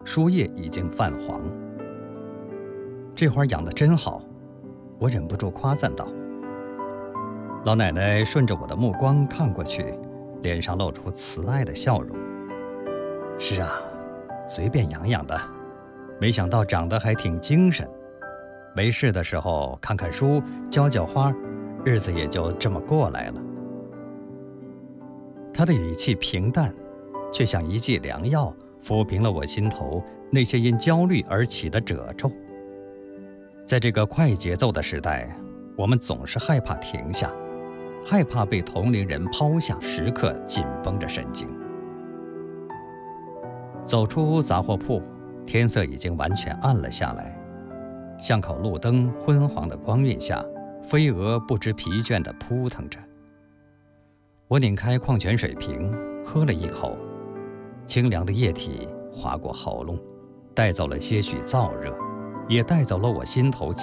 树叶已经泛黄。这花养得真好，我忍不住夸赞道。老奶奶顺着我的目光看过去，脸上露出慈爱的笑容。是啊，随便养养的，没想到长得还挺精神。没事的时候看看书，浇浇花，日子也就这么过来了。他的语气平淡，却像一剂良药，抚平了我心头那些因焦虑而起的褶皱。在这个快节奏的时代，我们总是害怕停下，害怕被同龄人抛下，时刻紧绷着神经。走出杂货铺，天色已经完全暗了下来。巷口路灯昏黄的光晕下，飞蛾不知疲倦地扑腾着。我拧开矿泉水瓶，喝了一口，清凉的液体划过喉咙，带走了些许燥热，也带走了我心头